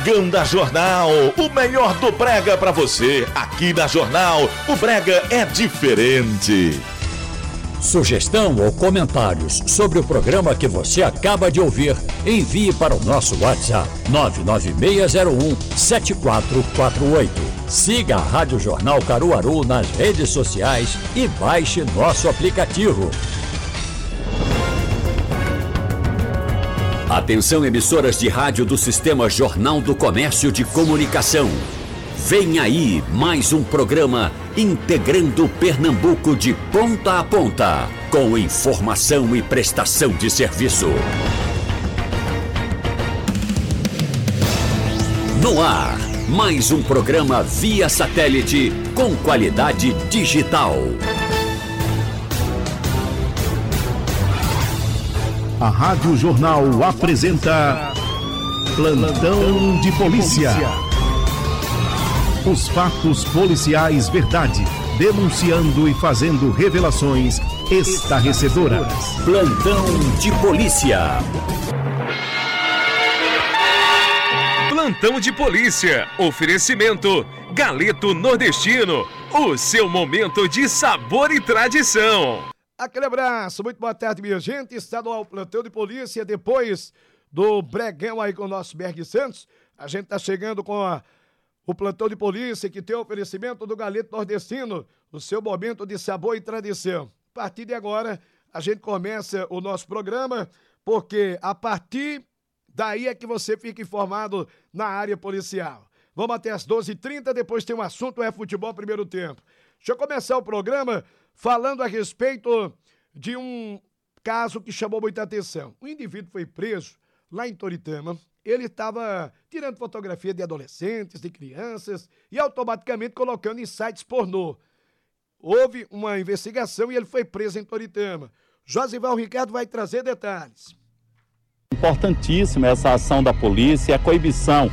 Pregão da Jornal, o melhor do brega pra você. Aqui na Jornal, o brega é diferente. Sugestão ou comentários sobre o programa que você acaba de ouvir, envie para o nosso WhatsApp 99601-7448. Siga a Rádio Jornal Caruaru nas redes sociais e baixe nosso aplicativo. Atenção, emissoras de rádio do Sistema Jornal do Comércio de Comunicação. Vem aí mais um programa integrando Pernambuco de ponta a ponta, com informação e prestação de serviço. No ar, mais um programa via satélite com qualidade digital. A Rádio Jornal apresenta Plantão de Polícia. Os fatos policiais verdade, denunciando e fazendo revelações estarrecedoras. Plantão de Polícia. Plantão de Polícia. Oferecimento Galeto Nordestino. O seu momento de sabor e tradição. Aquele abraço, muito boa tarde, minha gente. Está no Plantão de Polícia, depois do Bregão aí com o nosso Berg Santos. A gente está chegando com o Plantão de Polícia, que tem o oferecimento do Galeto Nordestino, o seu momento de sabor e tradição. A partir de agora, a gente começa o nosso programa, porque a partir daí é que você fica informado na área policial. Vamos até as 12h30, depois tem um assunto, é futebol primeiro tempo. Deixa eu começar o programa falando a respeito de um caso que chamou muita atenção. O indivíduo foi preso lá em Toritama. Ele estava tirando fotografia de adolescentes, de crianças e automaticamente colocando em sites pornô. Houve uma investigação e ele foi preso em Toritama. Josival Ricardo vai trazer detalhes. Importantíssima essa ação da polícia, a coibição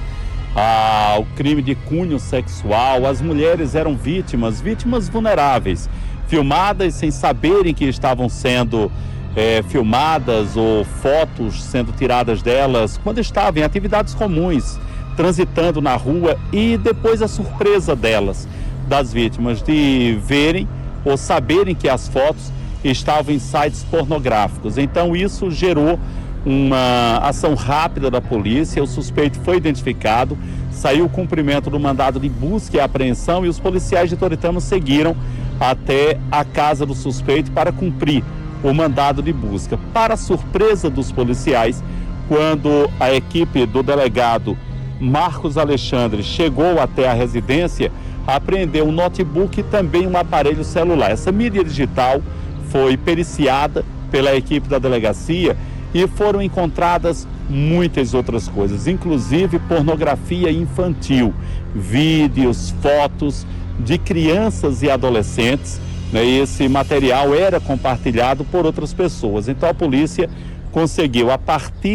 ao crime de cunho sexual. As mulheres eram vítimas vulneráveis, filmadas sem saberem que estavam sendo filmadas ou fotos sendo tiradas delas quando estavam em atividades comuns, transitando na rua, e depois a surpresa delas, das vítimas, de verem ou saberem que as fotos estavam em sites pornográficos. Então isso gerou uma ação rápida da polícia. O suspeito foi identificado, saiu o cumprimento do mandado de busca e apreensão, e os policiais de Toritama seguiram até a casa do suspeito para cumprir o mandado de busca. Para surpresa dos policiais, quando a equipe do delegado Marcos Alexandre chegou até a residência, apreendeu um notebook e também um aparelho celular. Essa mídia digital foi periciada pela equipe da delegacia e foram encontradas muitas outras coisas, inclusive pornografia infantil, vídeos, fotos de crianças e adolescentes. Esse material era compartilhado por outras pessoas. Então a polícia conseguiu, a partir